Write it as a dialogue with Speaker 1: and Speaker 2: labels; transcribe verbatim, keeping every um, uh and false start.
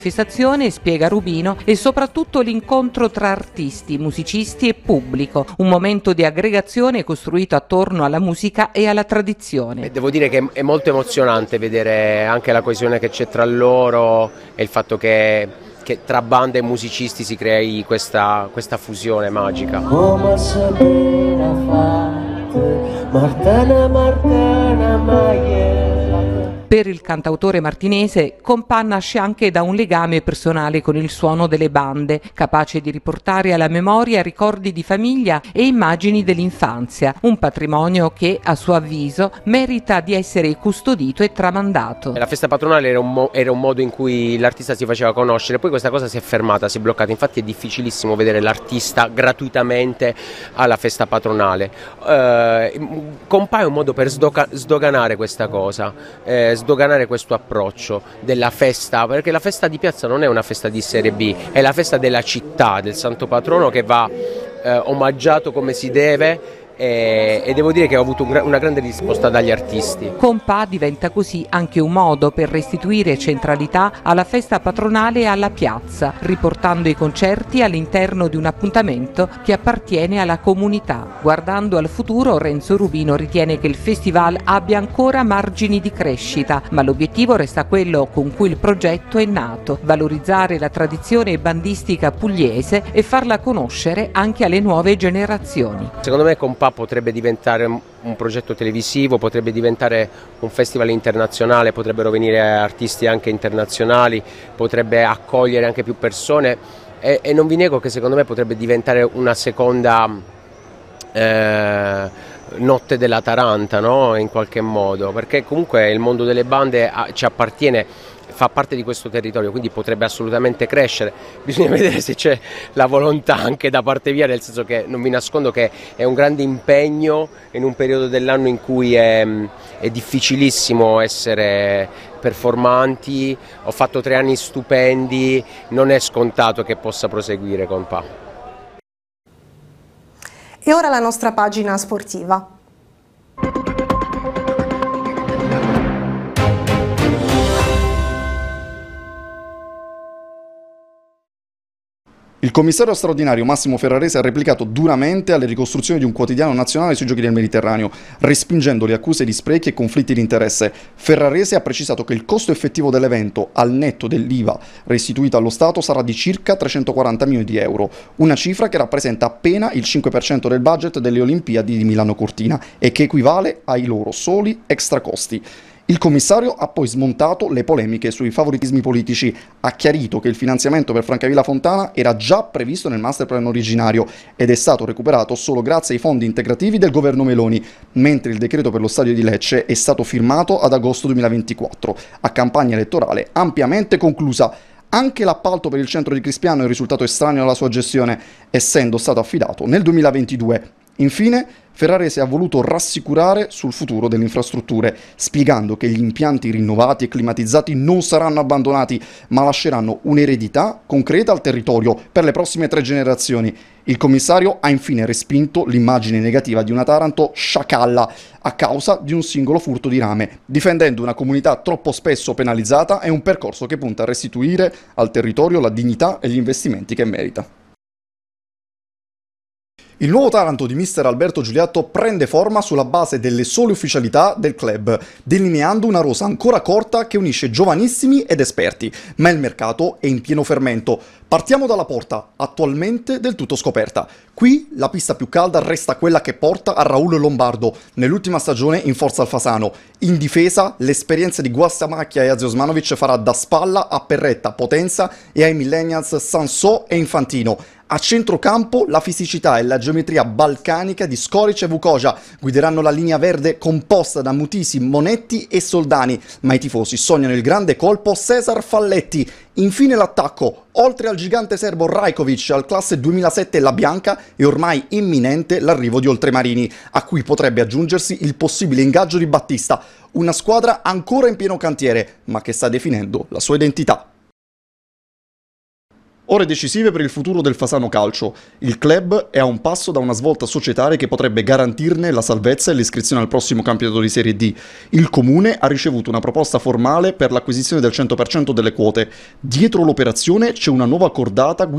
Speaker 1: Manifestazione, spiega Rubino, e soprattutto l'incontro tra artisti, musicisti e pubblico, un momento di aggregazione costruito attorno alla musica e alla tradizione.
Speaker 2: E devo dire che è molto emozionante vedere anche la coesione che c'è tra loro e il fatto che, che tra bande e musicisti si crei questa, questa fusione magica.
Speaker 3: Come Sabrina fatte, Martana, Martana, Maia.
Speaker 1: Per il cantautore martinese, Compà nasce anche da un legame personale con il suono delle bande, capace di riportare alla memoria ricordi di famiglia e immagini dell'infanzia, un patrimonio che, a suo avviso, merita di essere custodito e tramandato.
Speaker 2: La festa patronale era un, mo- era un modo in cui l'artista si faceva conoscere, poi questa cosa si è fermata, si è bloccata, infatti è difficilissimo vedere l'artista gratuitamente alla festa patronale. Eh, Compà è un modo per sdoca- sdoganare questa cosa, eh, sdoganare questo approccio della festa, perché la festa di piazza non è una festa di serie B, è la festa della città, del santo patrono che va eh, omaggiato come si deve. E, e devo dire che ho avuto un, una grande risposta dagli artisti.
Speaker 1: Compà diventa così anche un modo per restituire centralità alla festa patronale e alla piazza, riportando i concerti all'interno di un appuntamento che appartiene alla comunità. Guardando al futuro, Renzo Rubino ritiene che il festival abbia ancora margini di crescita, ma l'obiettivo resta quello con cui il progetto è nato: valorizzare la tradizione bandistica pugliese e farla conoscere anche alle nuove generazioni.
Speaker 2: Secondo me Compà potrebbe diventare un progetto televisivo, potrebbe diventare un festival internazionale, potrebbero venire artisti anche internazionali, potrebbe accogliere anche più persone e, e non vi nego che secondo me potrebbe diventare una seconda eh, notte della Taranta, no? In qualche modo, perché comunque il mondo delle bande ci appartiene, fa parte di questo territorio, quindi potrebbe assolutamente crescere. Bisogna vedere se c'è la volontà anche da parte mia, nel senso che non vi nascondo che è un grande impegno in un periodo dell'anno in cui è, è difficilissimo essere performanti. Ho fatto tre anni stupendi, non è scontato che possa proseguire Compà.
Speaker 4: E ora la nostra pagina sportiva.
Speaker 5: Il commissario straordinario Massimo Ferrarese ha replicato duramente alle ricostruzioni di un quotidiano nazionale sui Giochi del Mediterraneo, respingendo le accuse di sprechi e conflitti di interesse. Ferrarese ha precisato che il costo effettivo dell'evento, al netto dell'I V A restituita allo Stato, sarà di circa trecentoquaranta milioni di euro, una cifra che rappresenta appena il cinque per cento del budget delle Olimpiadi di Milano Cortina e che equivale ai loro soli extracosti. Il commissario ha poi smontato le polemiche sui favoritismi politici, ha chiarito che il finanziamento per Francavilla Fontana era già previsto nel masterplan originario ed è stato recuperato solo grazie ai fondi integrativi del governo Meloni, mentre il decreto per lo stadio di Lecce è stato firmato ad agosto duemilaventiquattro, a campagna elettorale ampiamente conclusa. Anche l'appalto per il centro di Crispiano è un risultato estraneo alla sua gestione, essendo stato affidato nel duemilaventidue. Infine, Ferrarese ha voluto rassicurare sul futuro delle infrastrutture, spiegando che gli impianti rinnovati e climatizzati non saranno abbandonati, ma lasceranno un'eredità concreta al territorio per le prossime tre generazioni. Il commissario ha infine respinto l'immagine negativa di una Taranto sciacalla a causa di un singolo furto di rame, difendendo una comunità troppo spesso penalizzata e un percorso che punta a restituire al territorio la dignità e gli investimenti che merita. Il nuovo Taranto di mister Alberto Giuliatto prende forma sulla base delle sole ufficialità del club, delineando una rosa ancora corta che unisce giovanissimi ed esperti, ma il mercato è in pieno fermento. Partiamo dalla porta, attualmente del tutto scoperta. Qui la pista più calda resta quella che porta a Raul Lombardo, nell'ultima stagione in Forza Alfasano. In difesa, l'esperienza di Guastamacchia e Aziosmanovic farà da spalla a Perretta, Potenza e ai millennials Sansò e Infantino. A centrocampo la fisicità e la geometria balcanica di Skoric e Vukoja guideranno la linea verde composta da Mutisi, Monetti e Soldani, ma i tifosi sognano il grande colpo Cesar Falletti. Infine l'attacco, oltre al gigante serbo Rajkovic, al classe duemilasette La Bianca, è ormai imminente l'arrivo di Oltremarini, a cui potrebbe aggiungersi il possibile ingaggio di Battista, una squadra ancora in pieno cantiere, ma che sta definendo la sua identità. Ore decisive per il futuro del Fasano Calcio. Il club è a un passo da una svolta societaria che potrebbe garantirne la salvezza e l'iscrizione al prossimo campionato di Serie D. Il Comune ha ricevuto una proposta formale per l'acquisizione del cento per cento delle quote. Dietro l'operazione c'è una nuova cordata